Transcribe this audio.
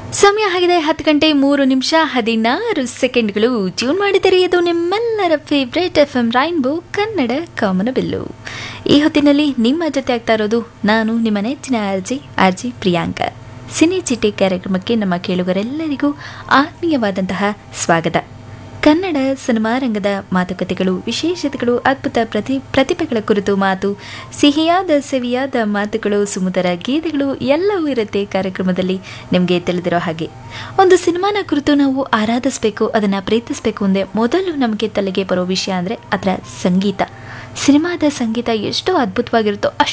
ಸಮಯ ಆಗಿದೆ 10 ಗಂಟೆ 3 ನಿಮಿಷ 16 ಸೆಕೆಂಡ್ಗಳು. ಟ್ಯೂನ್ ಮಾಡಿದರೆ ಇದು ನಿಮ್ಮೆಲ್ಲರ ಫೇವ್ರೇಟ್ FM ರೈನ್ಬೋ ಕನ್ನಡ ಕಾಮನಬಿಲ್ಲು. ಈ ಹೊತ್ತಿನಲ್ಲಿ ನಿಮ್ಮ ಜೊತೆ ಆಗ್ತಾ ಇರೋದು ನಾನು ನಿಮ್ಮ ನೆಚ್ಚಿನ ಆರ್ಜಿ ಪ್ರಿಯಾಂಕ. ಸಿನಿ ಚಿಟ್ಟೆ ಕಾರ್ಯಕ್ರಮಕ್ಕೆ ನಮ್ಮ ಕೇಳುಗರೆಲ್ಲರಿಗೂ ಆತ್ಮೀಯವಾದಂತಹ ಸ್ವಾಗತ. ಕನ್ನಡ ಸಿನಿಮಾ ರಂಗದ ಮಾತುಕತೆಗಳು, ವಿಶೇಷತೆಗಳು, ಅದ್ಭುತ ಪ್ರತಿಭೆಗಳ ಕುರಿತು ಮಾತು, ಸಿಹಿಯಾದ ಸವಿಯಾದ ಮಾತುಗಳು, ಸುಮಧುರ ಗೀತೆಗಳು ಎಲ್ಲವೂ ಇರುತ್ತೆ ಕಾರ್ಯಕ್ರಮದಲ್ಲಿ. ನಿಮಗೆ ತಿಳಿದಿರೋ ಹಾಗೆ ಒಂದು ಸಿನಿಮಾನ ಕುರಿತು ನಾವು ಆರಾಧಿಸಬೇಕು, ಅದನ್ನು ಪ್ರೀತಿಸಬೇಕು ಅಂದರೆ ಮೊದಲು ನಮಗೆ ತಲೆಗೆ ಬರೋ ವಿಷಯ ಅಂದರೆ ಅದರ ಸಂಗೀತ. ಸಿನಿಮಾದ ಸಂಗೀತ ಎಷ್ಟು ಅದ್ಭುತವಾಗಿರುತ್ತೋ